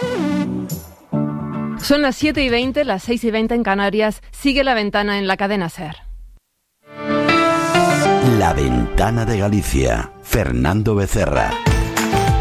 Son las 7:20, las 6:20 en Canarias. Sigue La Ventana en la cadena SER. La Ventana de Galicia. Fernando Becerra.